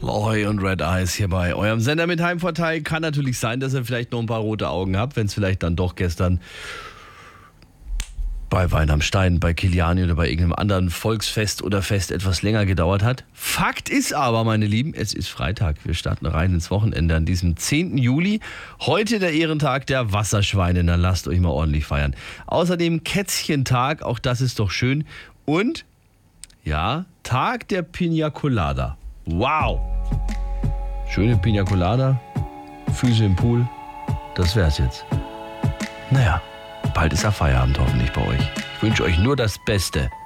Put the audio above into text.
Loy und Red Eyes hier bei eurem Sender mit Heimvorteil. Kann natürlich sein, dass ihr vielleicht noch ein paar rote Augen habt, wenn es vielleicht dann doch gestern bei Wein am Stein, bei Kiliani oder bei irgendeinem anderen Volksfest oder Fest etwas länger gedauert hat. Fakt ist aber, meine Lieben, es ist Freitag. Wir starten rein ins Wochenende an diesem 10. Juli. Heute der Ehrentag der Wasserschweine. Dann lasst euch mal ordentlich feiern. Außerdem Kätzchentag, auch das ist doch schön. Und, ja, Tag der Pina Colada. Wow! Schöne Pina Colada, Füße im Pool, das wär's jetzt. Naja, bald ist ja Feierabend hoffentlich bei euch. Ich wünsche euch nur das Beste.